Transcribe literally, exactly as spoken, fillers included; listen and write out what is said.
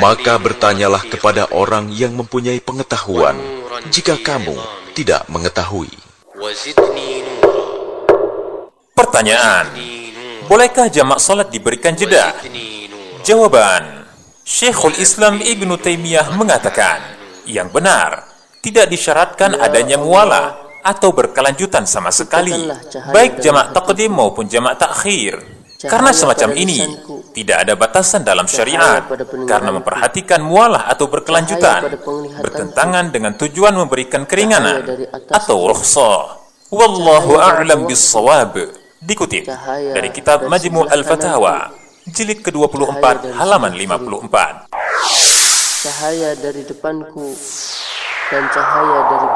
Maka bertanyalah kepada orang yang mempunyai pengetahuan, jika kamu tidak mengetahui. Pertanyaan: bolehkah jamak salat diberikan jeda? Jawaban: Syekhul Islam Ibnu Taimiyah mengatakan, yang benar, tidak disyaratkan adanya muwalah atau berkelanjutan sama sekali, baik jamak taqdim maupun jamak takhir. Karena semacam ini tidak ada batasan dalam syariat, karena memperhatikan muwalah atau berkelanjutan bertentangan dengan tujuan memberikan keringanan atau rukhsah. Wallahu a'lam bis-shawab. Dikutip dari kitab Majmu' al-Fatawa, jilid ke dua puluh empat, halaman lima puluh empat. Cahaya dari depanku dan cahaya dari